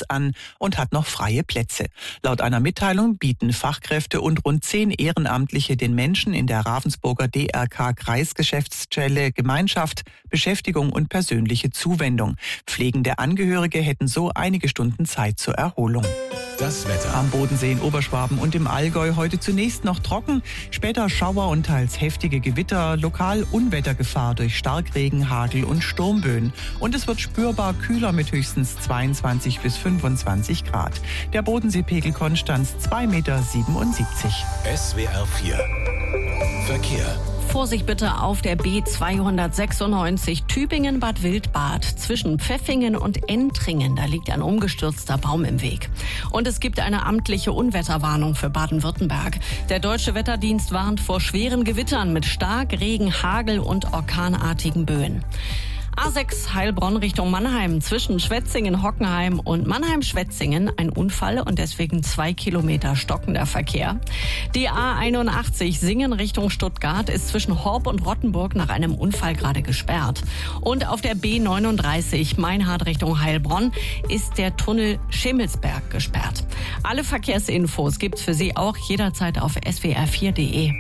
nichts an und hat noch freie Plätze. Laut einer Mitteilung bieten Fachkräfte und rund 10 Ehrenamtliche den Menschen in der Ravensburger DRK-Kreisgeschäftsstelle Gemeinschaft, Beschäftigung und persönliche Zuwendung. Pflegende Angehörige hätten so einige Stunden Zeit zur Erholung. Das Wetter. Am Bodensee in Oberschwaben und im Allgäu heute zunächst noch trocken, später Schauer und teils heftige Gewitter, lokal Unwettergefahr durch Starkregen, Hagel und Sturmböen. Und es wird spürbar kühler mit höchstens 22 bis 25 Grad. Der Bodenseepegel Konstanz 2,77 Meter. SWR 4 Verkehr. Vorsicht bitte auf der B296 Tübingen-Bad Wildbad zwischen Pfeffingen und Entringen. Da liegt ein umgestürzter Baum im Weg. Und es gibt eine amtliche Unwetterwarnung für Baden-Württemberg. Der Deutsche Wetterdienst warnt vor schweren Gewittern mit Starkregen, Hagel und orkanartigen Böen. A6 Heilbronn Richtung Mannheim zwischen Schwetzingen, Hockenheim und Mannheim-Schwetzingen ein Unfall und deswegen 2 Kilometer stockender Verkehr. Die A81 Singen Richtung Stuttgart ist zwischen Horb und Rottenburg nach einem Unfall gerade gesperrt. Und auf der B39 Meinhard Richtung Heilbronn ist der Tunnel Schimmelsberg gesperrt. Alle Verkehrsinfos gibt's für Sie auch jederzeit auf swr4.de.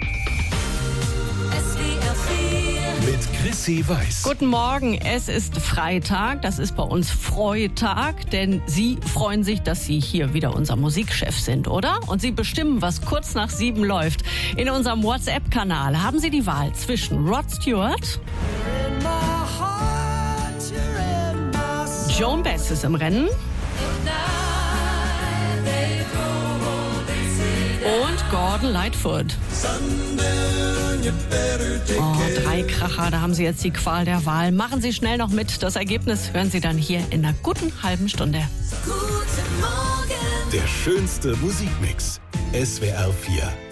Mit Chrissy Weiß. Guten Morgen, es ist Freitag, das ist bei uns Freitag, denn Sie freuen sich, dass Sie hier wieder unser Musikchef sind, oder? Und Sie bestimmen, was kurz nach 7 läuft. In unserem WhatsApp-Kanal haben Sie die Wahl zwischen Rod Stewart, Joan Baez ist im Rennen und Gordon Lightfoot. Oh, 3 Kracher, da haben Sie jetzt die Qual der Wahl. Machen Sie schnell noch mit. Das Ergebnis hören Sie dann hier in einer guten halben Stunde. Der schönste Musikmix. SWR 4